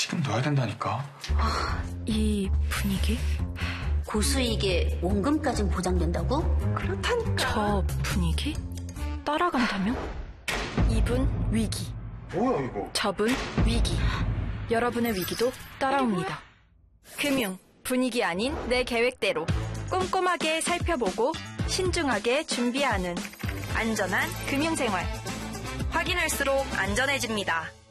지금 넣어야 된다니까. 이 분위기? 고수익에 원금까진 보장된다고? 그렇다니까. 저 분위기? 따라간다면? 이분 위기. 뭐야 이거? 저분 위기. 여러분의 위기도 따라옵니다. 금융, 분위기 아닌 내 계획대로 꼼꼼하게 살펴보고 신중하게 준비하는 안전한 금융생활. 확인할수록 안전해집니다.